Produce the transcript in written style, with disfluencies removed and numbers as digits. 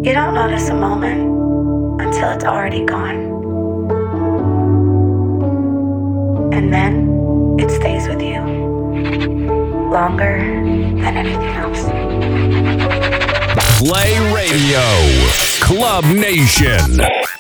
You don't notice a moment until it's already gone. And then it stays with you longer than anything else. Play Radio, Club Nation.